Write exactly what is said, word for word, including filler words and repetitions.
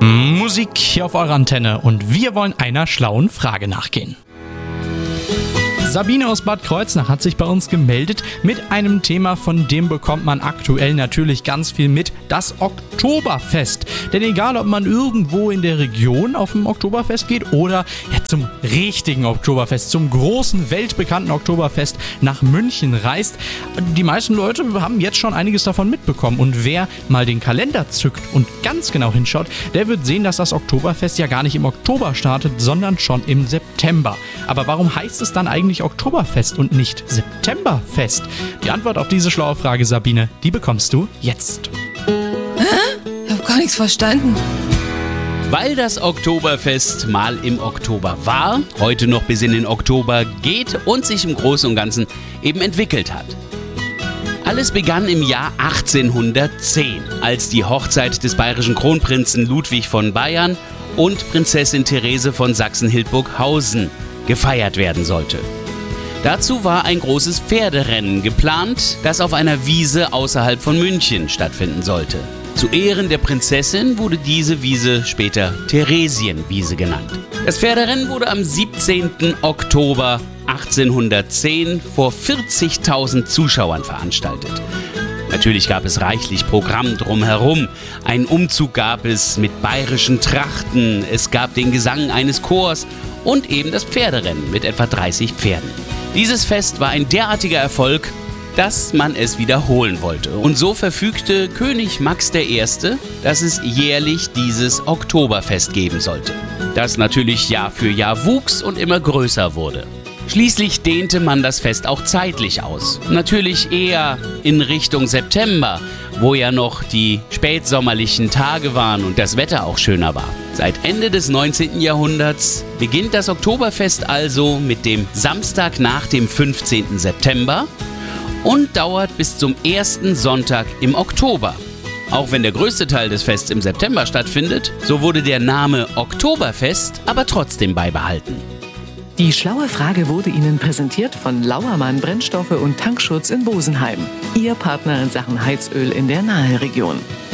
Musik hier auf eurer Antenne und wir wollen einer schlauen Frage nachgehen. Sabine aus Bad Kreuznach hat sich bei uns gemeldet mit einem Thema, von dem bekommt man aktuell natürlich ganz viel mit, das Oktoberfest. Denn egal, ob man irgendwo in der Region auf dem Oktoberfest geht oder ja, zum richtigen Oktoberfest, zum großen, weltbekannten Oktoberfest nach München reist, die meisten Leute haben jetzt schon einiges davon mitbekommen. Und wer mal den Kalender zückt und ganz genau hinschaut, der wird sehen, dass das Oktoberfest ja gar nicht im Oktober startet, sondern schon im September. Aber warum heißt es dann eigentlich Oktoberfest und nicht Septemberfest? Die Antwort auf diese schlaue Frage, Sabine, die bekommst du jetzt. Hä? Ich hab gar nichts verstanden. Weil das Oktoberfest mal im Oktober war, heute noch bis in den Oktober geht und sich im Großen und Ganzen eben entwickelt hat. Alles begann im Jahr achtzehnhundertzehn, als die Hochzeit des bayerischen Kronprinzen Ludwig von Bayern und Prinzessin Therese von Sachsen-Hildburghausen gefeiert werden sollte. Dazu war ein großes Pferderennen geplant, das auf einer Wiese außerhalb von München stattfinden sollte. Zu Ehren der Prinzessin wurde diese Wiese später Theresienwiese genannt. Das Pferderennen wurde am siebzehnten Oktober achtzehnhundertzehn vor vierzigtausend Zuschauern veranstaltet. Natürlich gab es reichlich Programm drumherum. Einen Umzug gab es mit bayerischen Trachten, es gab den Gesang eines Chors und eben das Pferderennen mit etwa dreißig Pferden. Dieses Fest war ein derartiger Erfolg, dass man es wiederholen wollte. Und so verfügte König Max der Erste, dass es jährlich dieses Oktoberfest geben sollte. Das natürlich Jahr für Jahr wuchs und immer größer wurde. Schließlich dehnte man das Fest auch zeitlich aus. Natürlich eher in Richtung September, wo ja noch die spätsommerlichen Tage waren und das Wetter auch schöner war. Seit Ende des neunzehnten Jahrhunderts beginnt das Oktoberfest also mit dem Samstag nach dem fünfzehnten September und dauert bis zum ersten Sonntag im Oktober. Auch wenn der größte Teil des Fests im September stattfindet, so wurde der Name Oktoberfest aber trotzdem beibehalten. Die schlaue Frage wurde Ihnen präsentiert von Lauermann Brennstoffe und Tankschutz in Bosenheim. Ihr Partner in Sachen Heizöl in der Naheregion.